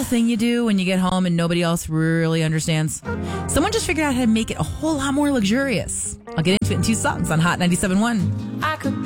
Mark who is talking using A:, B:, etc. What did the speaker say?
A: thing you do when you get home and nobody else really understands? Someone just figured out how to make it a whole lot more luxurious. I'll get into it in 2 songs on Hot 97.1.
B: I could